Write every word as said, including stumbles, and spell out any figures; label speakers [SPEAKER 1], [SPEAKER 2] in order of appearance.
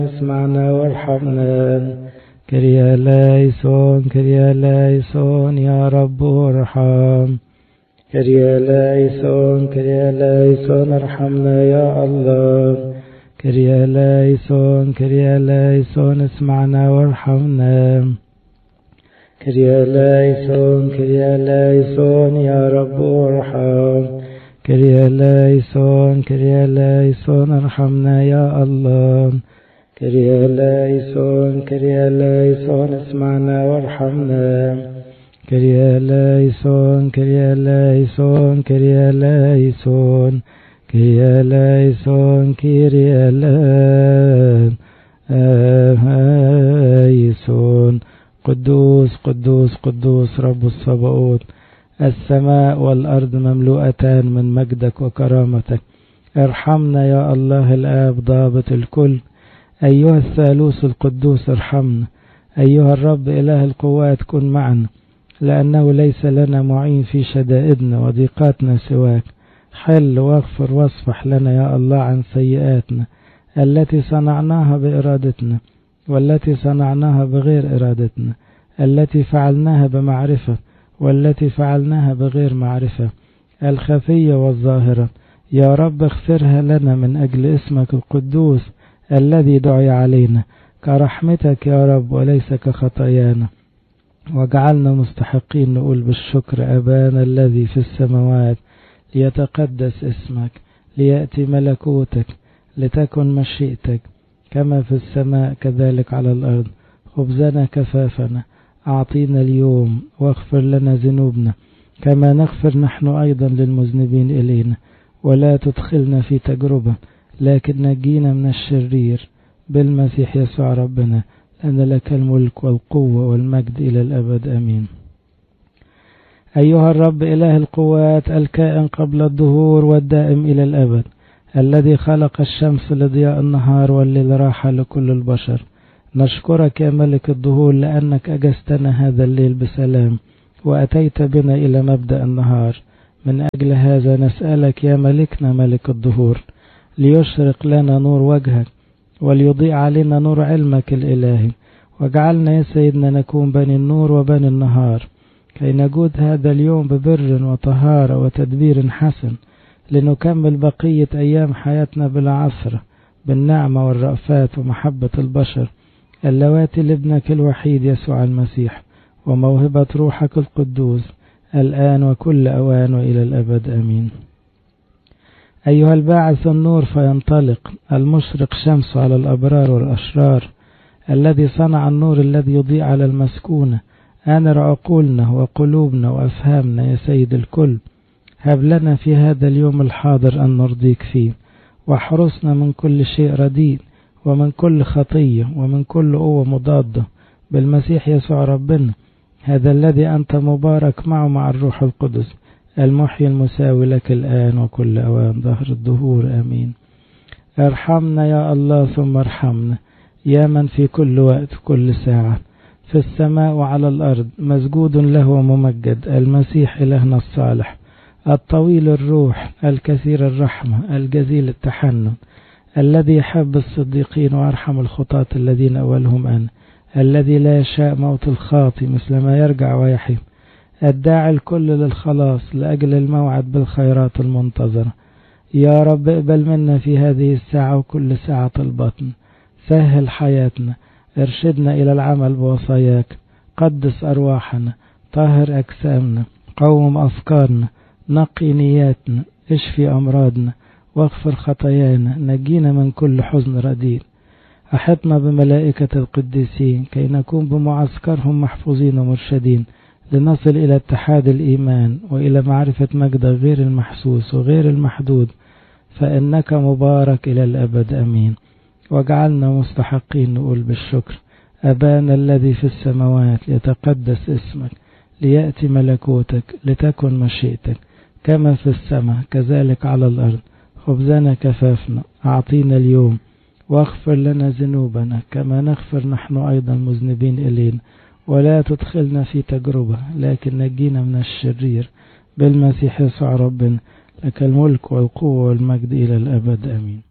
[SPEAKER 1] اسمعنا وارحمنا. كريا لايسون كريا لايسون يا رب ارحم. كريا لايسون كريا لايسون ارحمنا يا الله. كريا لايسون كريا لايسون اسمعنا وارحمنا. كريا لايسون كريا لايسون يا رب ارحم. كريا لايسون كريا لايسون ارحمنا يا الله. كريا لايسون كريا لايسون اسمعنا وارحمنا. كريا لايسون كريا لايسون كريا لايسون كريا لايسون كريا لايسون. قدوس قدوس قدوس رب الصباؤوت، السماء والأرض مملوءتان من مجدك وكرامتك. ارحمنا يا الله الآب ضابط الكل. أيها الثالوث القدوس ارحمنا. أيها الرب إله القوات كن معنا، لأنه ليس لنا معين في شدائدنا وضيقاتنا سواك. حل واغفر واصفح لنا يا الله عن سيئاتنا التي صنعناها بإرادتنا، والتي صنعناها بغير إرادتنا، التي فعلناها بمعرفة والتي فعلناها بغير معرفة، الخفية والظاهرة. يا رب اغفرها لنا من أجل اسمك القدوس الذي دعي علينا، كرحمتك يا رب وليس كخطايانا. وجعلنا مستحقين نقول بالشكر: أبانا الذي في السماوات، ليتقدس اسمك، ليأتي ملكوتك، لتكن مشيئتك كما في السماء كذلك على الأرض. خبزنا كفافنا أعطينا اليوم، واغفر لنا ذنوبنا كما نغفر نحن أيضا للمذنبين إلينا، ولا تدخلنا في تجربة لكن نجينا من الشرير، بالمسيح يسوع ربنا، لأن لك الملك والقوة والمجد إلى الأبد آمين. أيها الرب إله القوات، الكائن قبل الظهور والدائم إلى الأبد، الذي خلق الشمس لضياء النهار والليل راحة لكل البشر، نشكرك يا ملك الظهور لأنك أجزتنا هذا الليل بسلام، وأتيت بنا إلى مبدأ النهار. من أجل هذا نسألك يا ملكنا ملك الظهور، ليشرق لنا نور وجهك، وليضيء علينا نور علمك الإلهي، واجعلنا يا سيدنا نكون بني النور وبني النهار، كي نجود هذا اليوم ببر وطهارة وتدبير حسن، لنكمل بقية أيام حياتنا بالعثرة، بالنعمة والرأفات ومحبة البشر، اللواتي لابنك الوحيد يسوع المسيح، وموهبة روحك القدوس، الآن وكل أوان وإلى الأبد آمين. أيها الباعث النور فينطلق، المشرق شمس على الأبرار والأشرار، الذي صنع النور الذي يضيء على المسكونة، أنر عقولنا وقلوبنا وأفهامنا يا سيد الكل. هب لنا في هذا اليوم الحاضر أن نرضيك فيه، واحرسنا من كل شيء رديء، ومن كل خطية، ومن كل قوة مضادة، بالمسيح يسوع ربنا، هذا الذي أنت مبارك معه مع الروح القدس، المحيي المساوي لك الآن وكل أوان ظهر الدهور آمين. ارحمنا يا الله ثم ارحمنا، يا من في كل وقت كل ساعة في السماء وعلى الأرض مسجود له وممجد، المسيح إلهنا الصالح، الطويل الروح، الكثير الرحمة، الجزيل التحنن، الذي يحب الصديقين ويرحم الخطاة الذين أولهم أنا، الذي لا يشاء موت الخاطي مثل ما يرجع ويحيي، الداعي الكل للخلاص لأجل الموعد بالخيرات المنتظرة. يا رب اقبل منا في هذه الساعة وكل ساعة البطن، سهل حياتنا، ارشدنا إلى العمل بوصاياك، قدس أرواحنا، طهر أجسامنا، قوم أفكارنا، نقي نياتنا، اشفي أمراضنا، واغفر خطايانا، نجينا من كل حزن رديء. أحطنا بملائكة القديسين كي نكون بمعسكرهم محفوظين ومرشدين، لنصل إلى اتحاد الإيمان وإلى معرفة مجد غير المحسوس وغير المحدود، فإنك مبارك إلى الأبد أمين. واجعلنا مستحقين نقول بالشكر: أبانا الذي في السماوات، ليتقدس اسمك، ليأتي ملكوتك، لتكن مشيئتك كما في السماء كذلك على الأرض. خبزنا كفافنا أعطينا اليوم، واغفر لنا ذنوبنا كما نغفر نحن أيضا مذنبين إلينا، ولا تدخلنا في تجربة لكن نجينا من الشرير، بالمسيح يسوع ربنا، لك الملك والقوة والمجد إلى الأبد آمين.